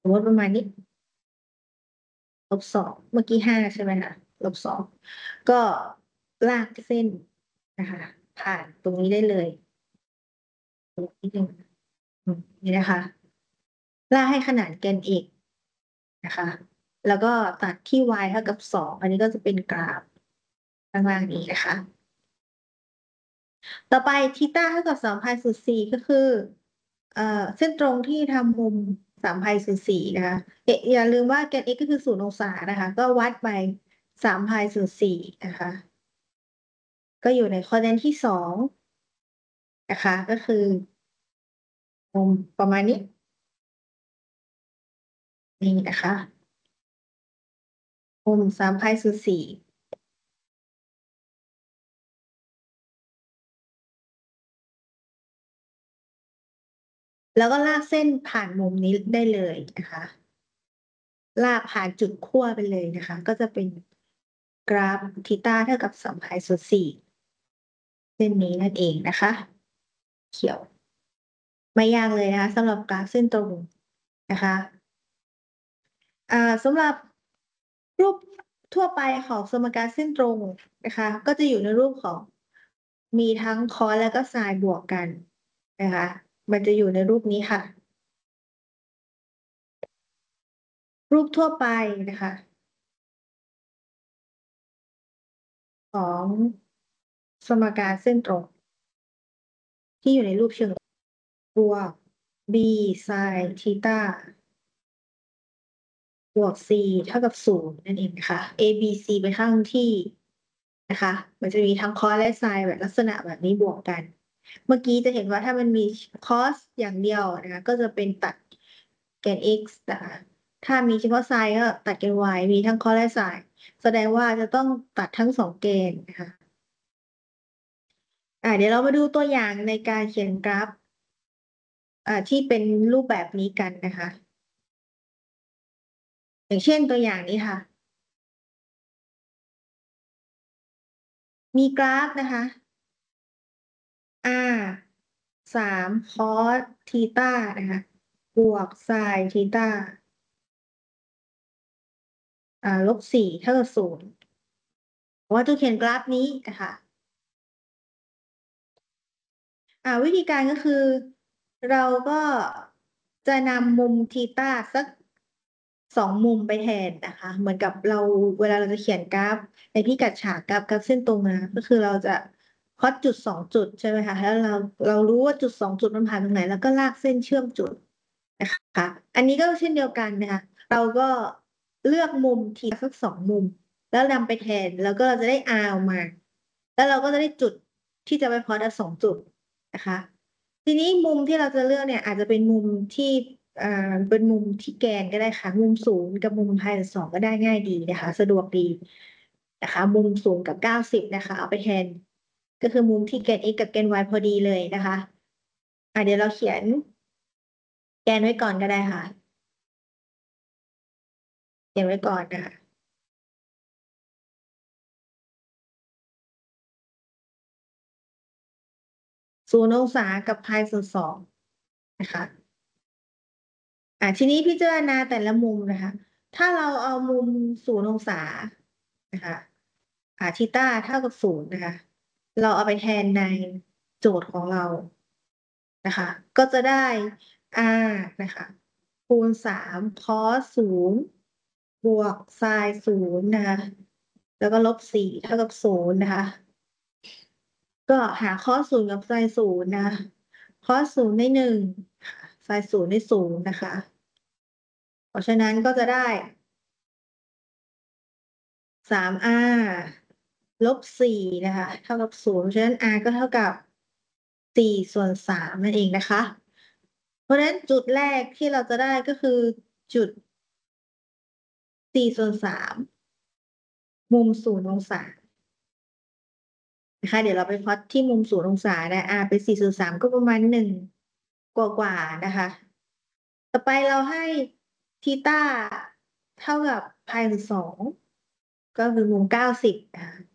สมมติประมาณนี้-2เมื่อกี้5ใช่ไหมคะ-2ก็ลากเส้นนะคะผ่านตรงนี้ได้เลยนิดนึงนี่นะคะลากให้ขนานแกน x นะคะแล้วก็ตัดที่ y เท่ากับ2อันนี้ก็จะเป็นกราฟข้างล่างนี้นะคะต่อไปทีต้าเท่ากับ3 พายสูตร4ก็คือเส้นตรงที่ทำมุม3 พายสูตร4นะคะอย่าลืมว่าแกน x ก็คือ0 องศานะคะก็วัดไป3 พายสูตร4นะคะก็อยู่ในข้อแดนที่2นะคะก็คือมุมประมาณนี้นี่นะคะมุม3 พายสูตร4แล้วก็ลากเส้นผ่านมุมนี้ได้เลยนะคะลากผ่านจุดขั้วไปเลยนะคะก็จะเป็นกราฟทีต้าเท่ากับ3 พายสูตร4เส้นนี้นั่นเองนะคะเขียวไม่ยากเลยนะคะสำหรับกราฟเส้นตรงนะคะสำหรับรูปทั่วไปของสมการเส้นตรงนะคะก็จะอยู่ในรูปของมีทั้งคอสและก็ไซน์บวกกันนะคะมันจะอยู่ในรูปนี้ค่ะรูปทั่วไปนะคะของสมการเส้นตรงที่อยู่ในรูปเชิงบวก b ไซน์ทีต้าบวก c เท่ากับ0นั่นเองนะคะ a b c ไปข้างที่นะคะมันจะมีทั้งคอสและไซน์แบบลักษณะแบบนี้บวกกันเมื่อกี้จะเห็นว่าถ้ามันมีคอสอย่างเดียวนะคะก็จะเป็นตัดแกน x นะคะถ้ามีเฉพาะไซน์ก็ตัดแกน y มีทั้งคอสและไซน์แสดงว่าจะต้องตัดทั้ง2เกณฑ์นะคะเดี๋ยวเรามาดูตัวอย่างในการเขียนกราฟที่เป็นรูปแบบนี้กันนะคะอย่างเช่นตัวอย่างนี้ค่ะมีกราฟนะคะ r 3 คอสทีต้านะคะบวกไซน์ทีต้า-4เท่ากับ0ว่าจะเขียนกราฟนี้นะคะวิธีการก็คือเราก็จะนำมุมทีต้าสัก2 มุมไปแทนนะคะเหมือนกับเราเวลาเราจะเขียนกราฟในพิกัดฉากกราฟเส้นตรงนะก็คือเราจะพลอตจุด2 จุดใช่ไหมคะแล้วเรารู้ว่าจุด2 จุดมันผ่านตรงไหนแล้วก็ลากเส้นเชื่อมจุดนะคะอันนี้ก็เช่นเดียวกันนะคะเราก็เลือกมุมทีสัก2 มุมแล้วนำไปแทนแล้วก็เราจะได้ R ออกมาแล้วเราก็จะได้จุดที่จะไปพลอต2 จุด นะคะทีนี้มุมที่เราจะเลือกเนี่ยอาจจะเป็นมุมที่อ่าเป็นมุมที่แกนก็ได้ค่ะมุม0กับมุมπ/2ก็ได้ง่ายดีนะคะสะดวกดีนะคะมุม0 กับ 90นะคะเอาไปแทนก็คือมุมที่แกน x กับแกน y พอดีเลยนะคะเดี๋ยวเราเขียนแกนไว้ก่อนก็ได้ค่ะเขียนไว้ก่อนนะคะ0 องศากับπ/2นะคะทีนี้พิจารณาแต่ละมุมนะคะถ้าเราเอามุม0 องศานะคะทีต้าเท่ากับ0นะคะเราเอาไปแทนในโจทย์ของเรานะคะก็จะได้ r นะคะคูณ3 คอส0บวกไซน์0นะคะแล้วก็-4เท่ากับ0นะคะก็หาคอส 0กับไซน์ 0นะคอส 0ได้1ไซน์ 0ได้0นะคะเพราะฉะนั้นก็จะได้ 3r-4นะคะเท่ากับ0เพราะฉะนั้น r ก็เท่ากับ4/3นั่นเองนะคะเพราะฉะนั้นจุดแรกที่เราจะได้ก็คือจุด4/3มุม0 องศานะคะเดี๋ยวเราไปพลอตที่มุม0 องศานะเป็น4/3ก็ประมาณ1กว่านะคะต่อไปเราให้ทีต้าเท่ากับπ/2ก็คือมุม90นะคะ